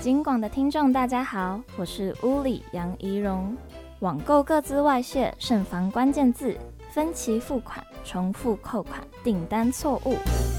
金广的听众大家好，我是屋里杨怡蓉。网购个资外泄，慎防关键字，分期付款、重复扣款、订单错误。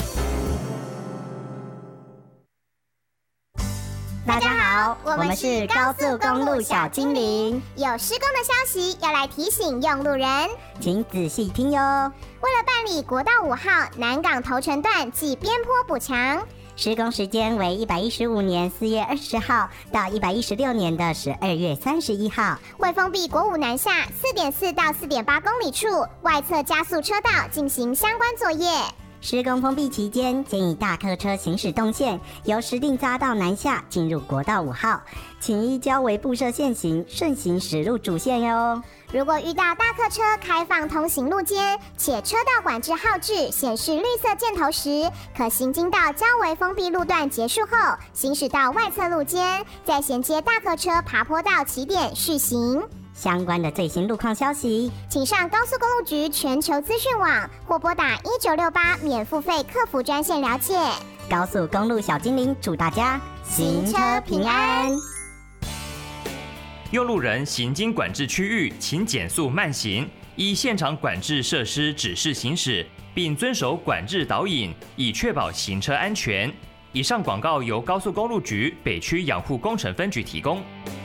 大家好，我们是高速公路小精灵， 有施工的消息要来提醒用路人， 请仔细听哟。 为了办理国道5号南港头城段暨边坡补强， 施工时间为115年4月20号到116年的12月31号， 会封闭国5南下4.4到4.8公里处外侧加速车道进行相关作业。 施工封闭期间，建议大客车行驶动线由石碇匝道南下进入国道5号，请依交维布设线型顺行驶入主线哟。 如果遇到大客车开放通行路肩，且车道管制号志显示绿色箭头时，可行经到交维封闭路段结束后，行驶到外侧路肩，再衔接大客车爬坡道起点续行。 相关的最新路况消息， 请上高速公路局全球资讯网或拨打1968免付费客服专线了解。 高速公路小精灵祝大家行车平安。 用路人行经管制区域，请减速慢行，依现场管制设施指示行驶，并遵守管制导引，以确保行车安全。以上广告由高速公路局北区养护工程分局提供。